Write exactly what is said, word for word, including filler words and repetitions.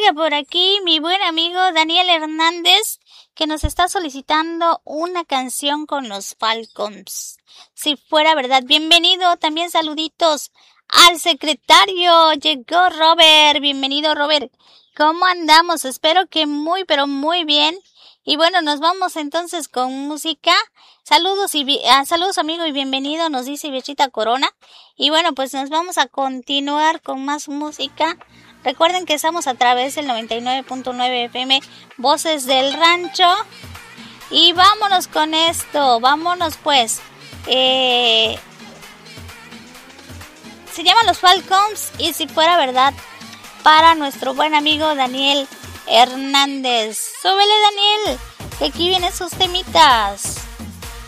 anda por aquí mi buen amigo Daniel Hernández, que nos está solicitando una canción con los Falcons. Si fuera verdad, bienvenido. También saluditos al secretario. Llegó Robert. Bienvenido, Robert. ¿Cómo andamos? Espero que muy, pero muy bien. Y bueno, nos vamos entonces con música. Saludos y uh, saludos amigo y bienvenido, nos dice Bechita Corona. Y bueno, pues nos vamos a continuar con más música. Recuerden que estamos a través del noventa y nueve punto nueve F M, Voces del Rancho. Y vámonos con esto, vámonos pues. Eh, se llaman Los Falcons y si fuera verdad, para nuestro buen amigo Daniel Hernández. Súbele, Daniel, que aquí vienen sus temitas.